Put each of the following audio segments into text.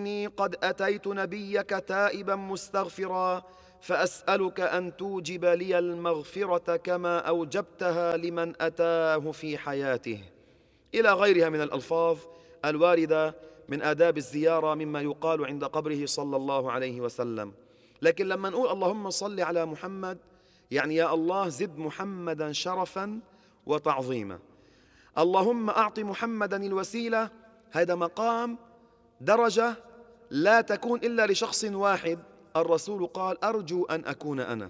إني قد أتيت نبيك تائبا مستغفرا فأسألك أن توجب لي المغفرة كما أوجبتها لمن أتاه في حياته، إلى غيرها من الألفاظ الواردة من آداب الزيارة مما يقال عند قبره صلى الله عليه وسلم. لكن لما نقول اللهم صل على محمد، يعني يا الله زد محمدا شرفا وتعظيما. اللهم أعط محمدا الوسيلة، هذا مقام درجة لا تكون إلا لشخص واحد، الرسول قال أرجو أن أكون أنا.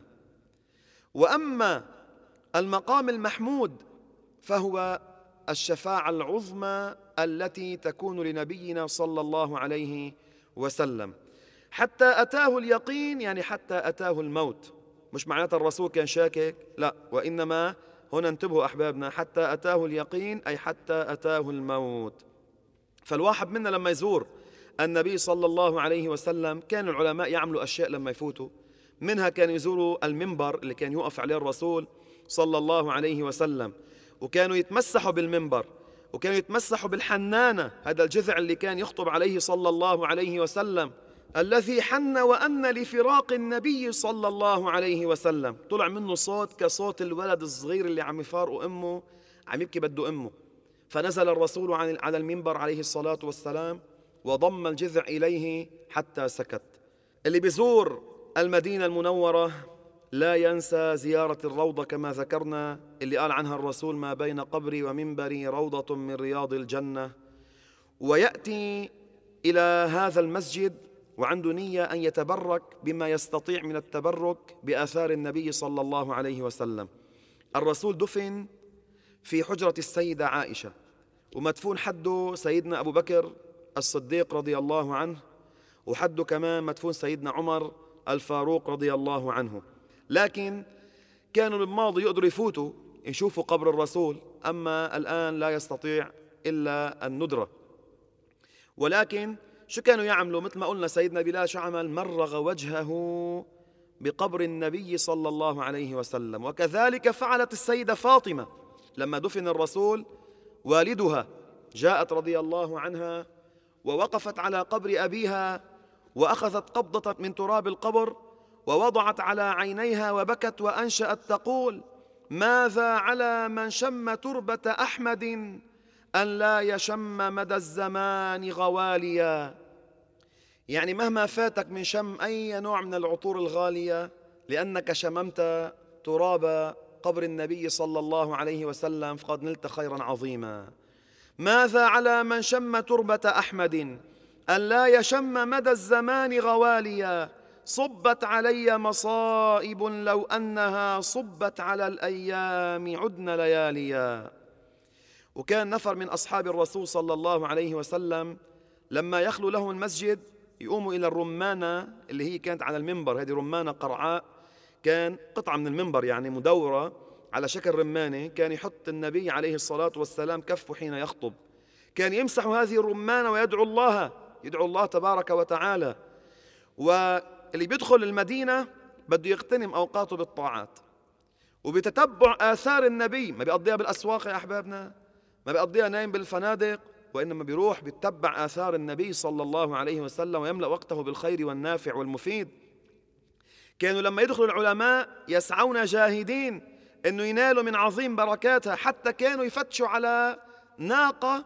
وأما المقام المحمود فهو الشفاعة العظمى التي تكون لنبينا صلى الله عليه وسلم حتى أتاه اليقين، يعني حتى أتاه الموت. مش معناتها الرسول كان شاكك، لا، وإنما هنا انتبهوا أحبابنا، حتى أتاه اليقين أي حتى أتاه الموت. فالواحد منا لما يزور النبي صلى الله عليه وسلم، كان العلماء يعملوا أشياء لما يفوتوا، منها كانوا يزوروا المنبر اللي كان يوقف عليه الرسول صلى الله عليه وسلم، وكانوا يتمسحوا بالمنبر، وكانوا يتمسحوا بالحنانة، هذا الجذع اللي كان يخطب عليه صلى الله عليه وسلم، الذي حن وأن لفراق النبي صلى الله عليه وسلم. طلع منه صوت كصوت الولد الصغير اللي عم يفارق أمه، عم يبكي بده أمه. فنزل الرسول على المنبر عليه الصلاة والسلام وضم الجذع إليه حتى سكت. اللي بيزور المدينة المنورة لا ينسى زيارة الروضة كما ذكرنا، اللي قال عنها الرسول ما بين قبري ومنبري روضة من رياض الجنة. ويأتي إلى هذا المسجد وعنده نية أن يتبرك بما يستطيع من التبرك بآثار النبي صلى الله عليه وسلم. الرسول دفن في حجرة السيدة عائشة، ومدفون حده سيدنا أبو بكر الصديق رضي الله عنه، وحده كمان مدفون سيدنا عمر الفاروق رضي الله عنه. لكن كانوا بالماضي يقدروا يفوتوا يشوفوا قبر الرسول، أما الآن لا يستطيع إلا الندرة. ولكن شو كانوا يعملوا؟ مثل ما قلنا سيدنا بلال شو عمل؟ مرغ وجهه بقبر النبي صلى الله عليه وسلم. وكذلك فعلت السيدة فاطمة لما دفن الرسول، والدها جاءت رضي الله عنها ووقفت على قبر أبيها وأخذت قبضة من تراب القبر ووضعت على عينيها وبكت وأنشأت تقول ماذا على من شم تربة أحمد أن لا يشم مدى الزمان غواليا. يعني مهما فاتك من شم أي نوع من العطور الغالية، لأنك شممت تراب قبر النبي صلى الله عليه وسلم فقد نلت خيرا عظيما. ماذا على من شم تربة أحمد أن لا يشم مدى الزمان غواليا، صبت علي مصائب لو أنها صبت على الأيام عدن لياليا. وكان نفر من أصحاب الرسول صلى الله عليه وسلم لما يخلو لهم المسجد يقوموا إلى الرمانة اللي هي كانت على المنبر، هذه رمانة قرعاء، كان قطعة من المنبر يعني مدورة على شكل رمانة، كان يحط النبي عليه الصلاة والسلام كفه حين يخطب، كان يمسح هذه الرمانة ويدعو الله تبارك وتعالى. واللي بيدخل المدينة بده يغتنم أوقاته بالطاعات وبتتبع آثار النبي، ما بيقضيها بالأسواق يا أحبابنا، ما بيقضيها نايم بالفنادق، وإنما بيروح بيتبع آثار النبي صلى الله عليه وسلم ويملأ وقته بالخير والنافع والمفيد. كانوا لما يدخلوا العلماء يسعون جاهدين أنه ينالوا من عظيم بركاتها، حتى كانوا يفتشوا على ناقة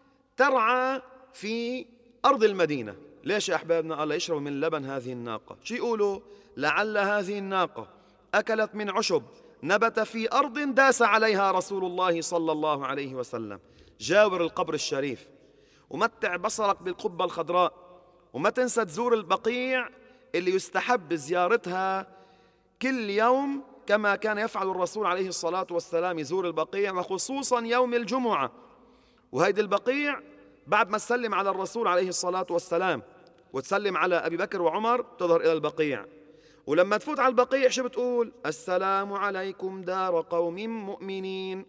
ترعى في أرض المدينة. ليش يا أحبابنا؟ قال يشربوا من لبن هذه الناقة. شو يقولوا؟ لعل هذه الناقة أكلت من عشب نبت في أرض داس عليها رسول الله صلى الله عليه وسلم. جاور القبر الشريف ومتع بصرك بالقبة الخضراء، وما تنسى تزور البقيع اللي يستحب زيارتها كل يوم كما كان يفعل الرسول عليه الصلاة والسلام، يزور البقيع وخصوصا يوم الجمعة. وهيدي البقيع بعد ما تسلم على الرسول عليه الصلاة والسلام وتسلم على أبي بكر وعمر تظهر إلى البقيع، ولما تفوت على البقيع شو بتقول؟ السلام عليكم دار قوم مؤمنين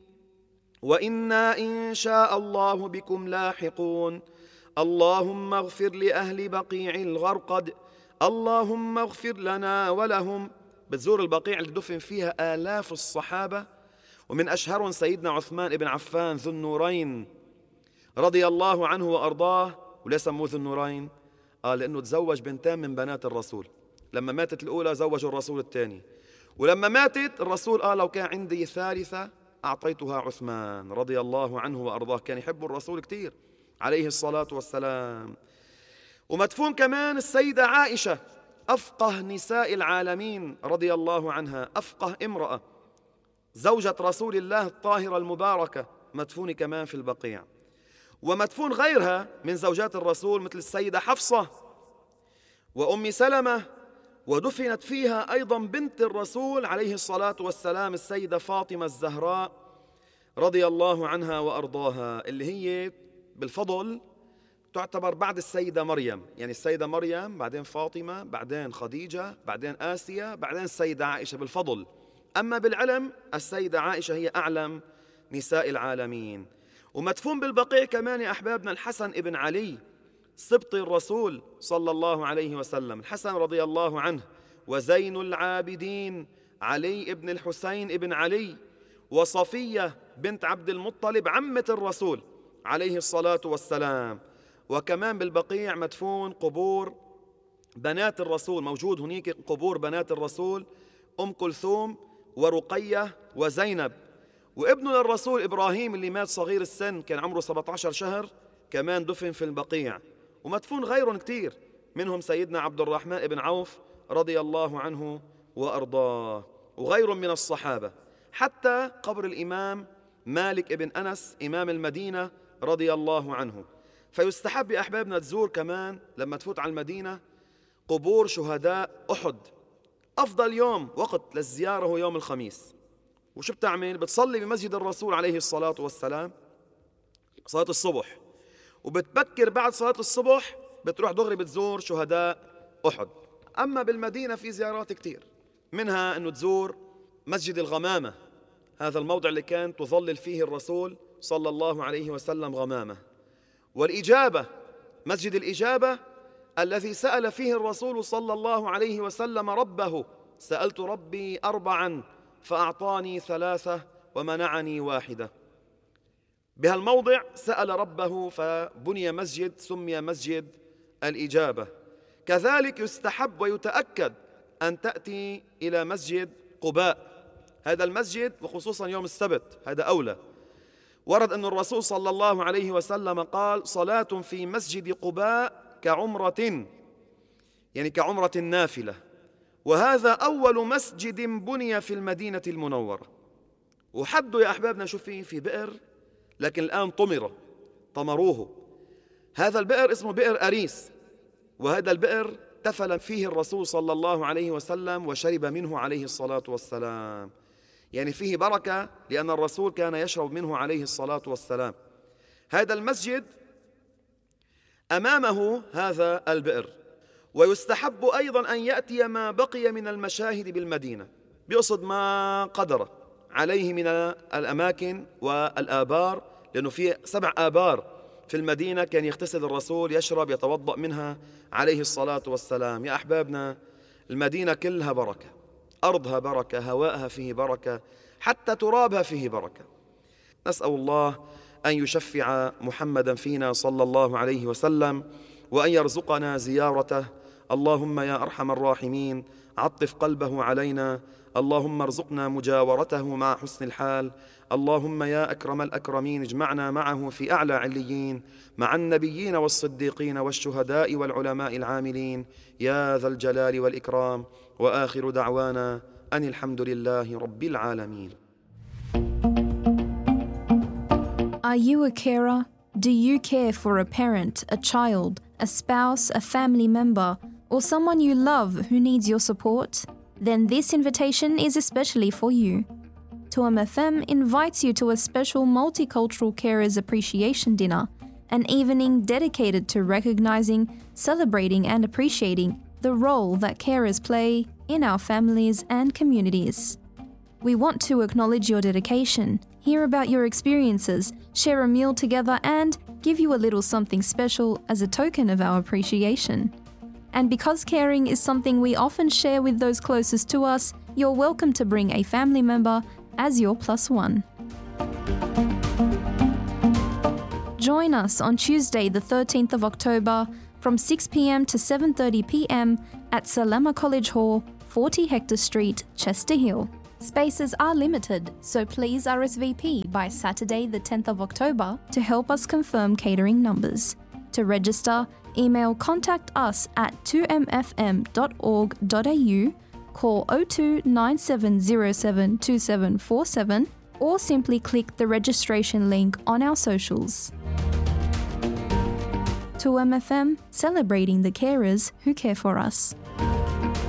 وإنا إن شاء الله بكم لاحقون، اللهم اغفر لأهل بقيع الغرقد، اللهم اغفر لنا ولهم. بتزور البقيع اللي دفن فيها آلاف الصحابة، ومن أشهرهم سيدنا عثمان بن عفان ذو النورين رضي الله عنه وأرضاه. وليس سموه ذو النورين؟ لأنه تزوج بنتين من بنات الرسول. لما ماتت الأولى زوجوا الرسول الثاني، ولما ماتت الرسول لو كان عندي ثالثة أعطيتها عثمان رضي الله عنه وأرضاه. كان يحب الرسول كتير عليه الصلاة والسلام. ومدفون كمان السيدة عائشة أفقه نساء العالمين رضي الله عنها، أفقه امرأة، زوجة رسول الله الطاهرة المباركة، مدفونة كمان في البقيع. ومدفون غيرها من زوجات الرسول مثل السيدة حفصة وأم سلمة، ودفنت فيها أيضا بنت الرسول عليه الصلاة والسلام السيدة فاطمة الزهراء رضي الله عنها وأرضاها، اللي هي بالفضل تعتبر بعد السيدة مريم. يعني السيدة مريم، بعدين فاطمة، بعدين خديجة، بعدين آسيا، بعدين السيدة عائشة بالفضل. أما بالعلم السيدة عائشة هي أعلم نساء العالمين. ومدفون بالبقيع كمان يا أحبابنا الحسن ابن علي سبط الرسول صلى الله عليه وسلم، الحسن رضي الله عنه، وزين العابدين علي ابن الحسين ابن علي، وصفية بنت عبد المطلب عمة الرسول عليه الصلاة والسلام. وكمان بالبقيع مدفون قبور بنات الرسول، موجود هناك قبور بنات الرسول أم كلثوم ورقية وزينب. وابنه للرسول إبراهيم اللي مات صغير السن كان عمره 17 شهر كمان دفن في البقيع. ومدفون غيرهم كتير، منهم سيدنا عبد الرحمن بن عوف رضي الله عنه وأرضاه، وغير من الصحابة، حتى قبر الإمام مالك بن أنس إمام المدينة رضي الله عنه. فيستحب يا أحبابنا تزور كمان لما تفوت على المدينة قبور شهداء أحد. أفضل يوم وقت للزيارة هو يوم الخميس. وشو بتعمل؟ بتصلي بمسجد الرسول عليه الصلاة والسلام صلاة الصبح، وبتبكر بعد صلاة الصبح بتروح دغري بتزور شهداء أحد. أما بالمدينة في زيارات كتير، منها أنه تزور مسجد الغمامة، هذا الموضع اللي كان تظلل فيه الرسول صلى الله عليه وسلم غمامة. والإجابة، مسجد الإجابة الذي سأل فيه الرسول صلى الله عليه وسلم ربه: سألت ربي 4 فأعطاني 3 ومنعني 1. بهالموضع سأل ربه فبني مسجد سمي مسجد الإجابة. كذلك يستحب ويتأكد أن تأتي إلى مسجد قباء، هذا المسجد وخصوصا يوم السبت هذا أولى. ورد أن الرسول صلى الله عليه وسلم قال: صلاة في مسجد قباء كعمرة، يعني كعمرة نافلة. وهذا أول مسجد بني في المدينة المنورة. وحده يا أحبابنا شو في بئر، لكن الآن طمروه. هذا البئر اسمه بئر أريس، وهذا البئر تفل فيه الرسول صلى الله عليه وسلم وشرب منه عليه الصلاة والسلام. يعني فيه بركة لأن الرسول كان يشرب منه عليه الصلاة والسلام. هذا المسجد أمامه هذا البئر. ويستحب أيضا أن يأتي ما بقي من المشاهد بالمدينة، بيقصد ما قدر عليه من الأماكن والآبار، لأنه في 7 آبار في المدينة كان يغتسل الرسول يشرب يتوضأ منها عليه الصلاة والسلام. يا أحبابنا المدينة كلها بركة، أرضها بركة، هواءها فيه بركة، حتى ترابها فيه بركة. نسأل الله أن يشفع محمدا فينا صلى الله عليه وسلم، وأن يرزقنا زيارته. اللهم يا أرحم الراحمين عطف قلبه علينا، اللهم ارزقنا مجاورته مع حسن الحال. اللهم يا أكرم الأكرمين اجمعنا معه في أعلى عليين مع النبيين والصديقين والشهداء والعلماء العاملين يا ذا الجلال والإكرام. وآخر دعوانا أن الحمد لله رب العالمين. Are you a carer? Do you care for a parent, a child, a spouse, a family member, or someone you love who needs your support? Then this invitation is especially for you. Toom FM invites you to a special Multicultural Carers Appreciation Dinner, an evening dedicated to recognizing, celebrating and appreciating the role that carers play in our families and communities. We want to acknowledge your dedication, hear about your experiences, share a meal together and give you a little something special as a token of our appreciation. And because caring is something we often share with those closest to us, you're welcome to bring a family member as your +1. Join us on Tuesday the 13th of October from 6 p.m. to 7:30 p.m. at Salama College Hall, 40 Hector Street, Chester Hill. Spaces are limited, so please RSVP by Saturday the 10th of October to help us confirm catering numbers. To register, email contact us at 2mfm.org.au, call 02 9707 2747, or simply click the registration link on our socials. 2MFM, celebrating the carers who care for us.